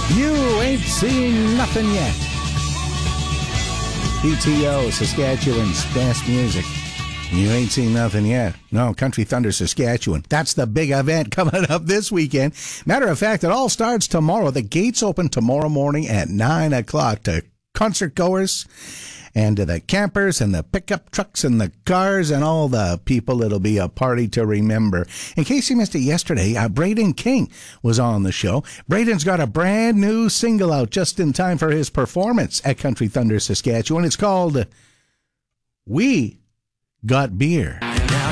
You ain't seen nothing yet. PTO, Saskatchewan's best music. You ain't seen nothing yet. No, Country Thunder Saskatchewan. That's the big event coming up this weekend. Matter of fact, it all starts tomorrow. The gates open tomorrow morning at 9 o'clock to concert goers and to the campers and the pickup trucks and the cars and all the people. It'll be a party to remember. In case you missed it yesterday, Braden King was on the show. Braden's got a brand new single out just in time for his performance at Country Thunder Saskatchewan. It's called We Got Beer.